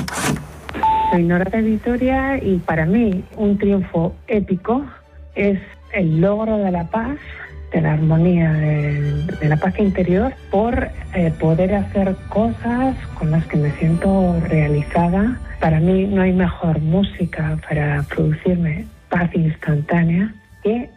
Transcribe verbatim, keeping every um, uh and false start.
Soy Nora de Vitoria y para mí un triunfo épico es el logro de la paz, de la armonía, de, de la paz interior, por eh, poder hacer cosas con las que me siento realizada. Para mí no hay mejor música para producirme paz instantánea que